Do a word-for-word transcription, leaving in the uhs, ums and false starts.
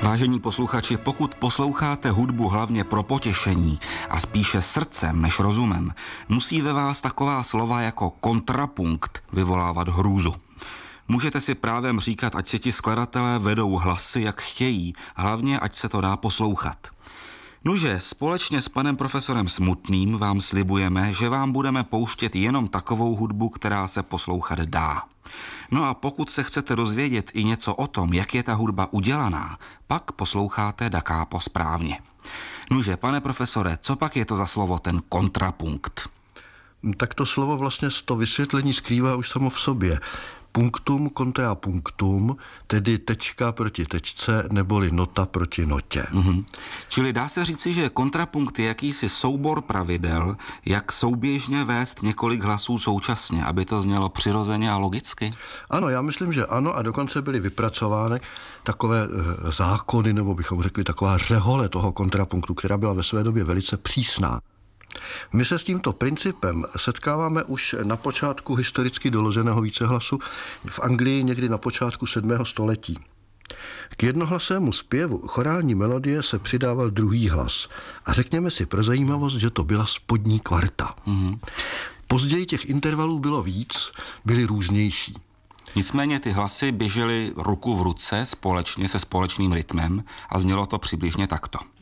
Vážení posluchači, pokud posloucháte hudbu hlavně pro potěšení a spíše srdcem než rozumem, musí ve vás taková slova jako kontrapunkt vyvolávat hrůzu. Můžete si právem říkat, ať si ti skladatelé vedou hlasy, jak chtějí, hlavně ať se to dá poslouchat. Nuže, společně s panem profesorem Smutným vám slibujeme, že vám budeme pouštět jenom takovou hudbu, která se poslouchat dá. No a pokud se chcete dozvědět i něco o tom, jak je ta hudba udělaná, pak posloucháte Da Capo správně. Nuže, pane profesore, co pak je to za slovo ten kontrapunkt? Tak to slovo vlastně to vysvětlení skrývá už samo v sobě. Punktum kontra punktum, tedy tečka proti tečce, neboli nota proti notě. Mm-hmm. Čili dá se říci, že kontrapunkt je jakýsi soubor pravidel, jak souběžně vést několik hlasů současně, aby to znělo přirozeně a logicky? Ano, já myslím, že ano, a dokonce byly vypracovány takové zákony, nebo bychom řekli taková řehole toho kontrapunktu, která byla ve své době velice přísná. My se s tímto principem setkáváme už na počátku historicky doloženého vícehlasu v Anglii někdy na počátku sedmého století. K jednohlasému zpěvu chorální melodie se přidával druhý hlas. A řekněme si pro zajímavost, že to byla spodní kvarta. Mm-hmm. Později těch intervalů bylo víc, byly různější. Nicméně ty hlasy běžely ruku v ruce společně se společným rytmem a znělo to přibližně takto.